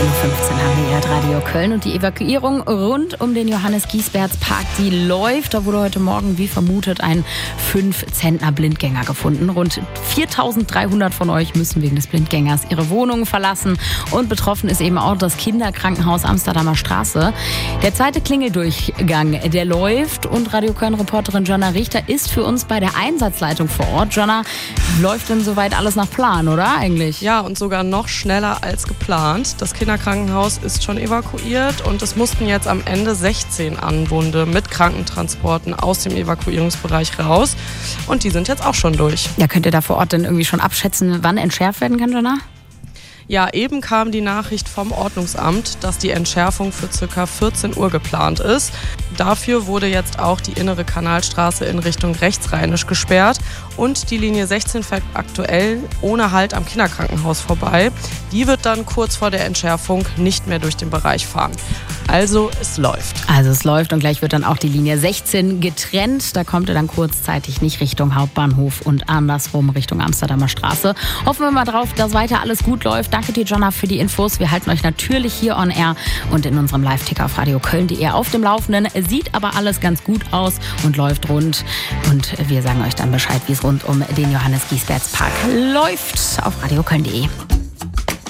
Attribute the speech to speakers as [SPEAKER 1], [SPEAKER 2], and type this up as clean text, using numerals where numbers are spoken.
[SPEAKER 1] 15 haben wir hier Radio Köln und die Evakuierung rund um den Johannes-Giesberts-Park, die läuft. Da wurde heute Morgen, wie vermutet, ein 5-Zentner-Blindgänger gefunden. Rund 4.300 von euch müssen wegen des Blindgängers ihre Wohnungen verlassen. Und betroffen ist eben auch das Kinderkrankenhaus Amsterdamer Straße. Der zweite Klingeldurchgang, der läuft. Und Radio Köln-Reporterin Jonna Richter ist für uns bei der Einsatzleitung vor Ort. Jonna, läuft denn soweit alles nach Plan, oder eigentlich?
[SPEAKER 2] Ja, und sogar noch schneller als geplant. Das Kinderkrankenhaus ist schon evakuiert und es mussten jetzt am Ende 16 Anwohner mit Krankentransporten aus dem Evakuierungsbereich raus. Und die sind jetzt auch schon durch.
[SPEAKER 1] Ja, könnt ihr da vor Ort denn irgendwie schon abschätzen, wann entschärft werden kann, Jonna?
[SPEAKER 2] Ja, eben kam die Nachricht vom Ordnungsamt, dass die Entschärfung für ca. 14 Uhr geplant ist. Dafür wurde jetzt auch die innere Kanalstraße in Richtung Rechtsrheinisch gesperrt und die Linie 16 fährt aktuell ohne Halt am Kinderkrankenhaus vorbei. Die wird dann kurz vor der Entschärfung nicht mehr durch den Bereich fahren. Also es läuft.
[SPEAKER 1] Also es läuft und gleich wird dann auch die Linie 16 getrennt. Da kommt ihr dann kurzzeitig nicht Richtung Hauptbahnhof und andersrum Richtung Amsterdamer Straße. Hoffen wir mal drauf, dass weiter alles gut läuft. Danke dir, Jonna, für die Infos. Wir halten euch natürlich hier on air und in unserem Live-Ticker auf radioköln.de auf dem Laufenden. Sieht aber alles ganz gut aus und läuft rund. Und wir sagen euch dann Bescheid, wie es rund um den Johannes-Giesberts-Park läuft auf radioköln.de.